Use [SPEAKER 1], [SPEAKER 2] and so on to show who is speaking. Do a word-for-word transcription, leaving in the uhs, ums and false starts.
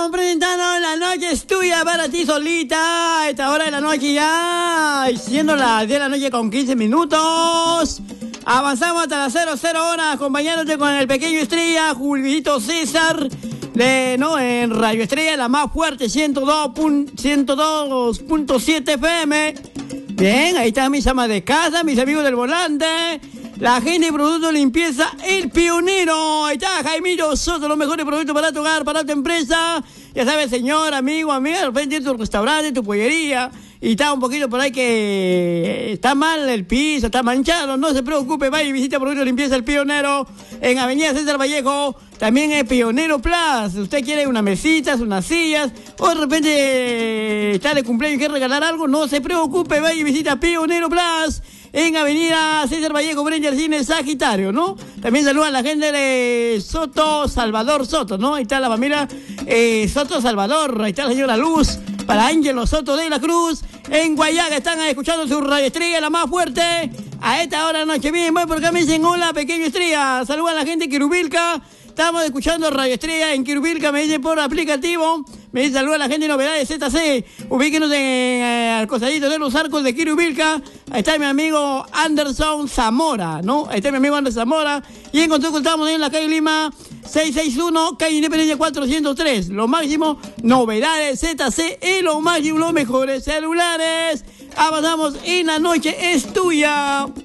[SPEAKER 1] Presentando la noche es tuya para ti solita. A esta hora de la noche ya, siendo las diez de la noche con quince minutos. Avanzamos hasta las cero cero horas, acompañándote con el pequeño Estrella, Julito César, de, no, en Radio Estrella, la más fuerte, ciento dos punto siete F M. Bien, ahí están mis amas de casa, mis amigos del volante. La gente de Producto de Limpieza El Pionero. Ahí está Jaimito Soto, los mejores productos para tu hogar, para tu empresa. Ya sabes, señor, amigo, amiga, de repente tu restaurante, tu pollería, y está un poquito por ahí que está mal el piso, está manchado. No se preocupe, vaya y visita Producto de Limpieza El Pionero en Avenida César Vallejo. También es Pionero Plus. Usted quiere unas mesitas, unas sillas, o de repente está de cumpleaños y quiere regalar algo, no se preocupe, vaya y visita Pionero Plus en Avenida César Vallejo, frente al Cine Sagitario, ¿no? También saludan a la gente de Soto, Salvador Soto, ¿no? Ahí está la familia eh, Soto Salvador, ahí está la señora Luz, para Ángelo Soto de la Cruz, en Guayaga están escuchando su Radio Estrella, la más fuerte, a esta hora de la noche. Bien, voy por acá, me dicen hola, pequeño Estrella, saludan a la gente de Quirubilca. Estamos escuchando Radio Estrella en Quirubilca, me dicen por aplicativo. Me dice saludos a la gente de Novedades Z C. Ubíquenos en eh, al costadito de los arcos de Quirubilca. Ahí está mi amigo Anderson Zamora, ¿no? Ahí está mi amigo Anderson Zamora. Y en Contuco estamos en la calle Lima seiscientos sesenta y uno, calle Independencia cuatrocientos tres. Lo máximo, Novedades Z C y lo máximo, los mejores celulares. Avanzamos en la noche es tuya.